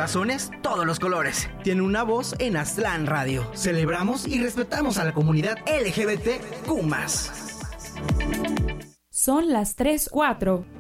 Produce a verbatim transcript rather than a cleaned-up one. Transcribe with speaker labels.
Speaker 1: corazones, todos los colores. Tiene una voz en Aztlán Radio. Celebramos y respetamos a la comunidad L G B T Q más.
Speaker 2: Son las tres cuatro.